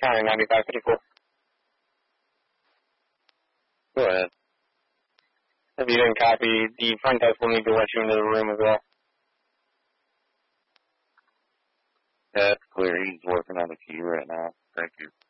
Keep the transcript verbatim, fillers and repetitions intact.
County ninety-five fifty-four. Go ahead. If you didn't copy, the front desk will need to let you into the room as well. That's clear. He's working on the key right now. Thank you.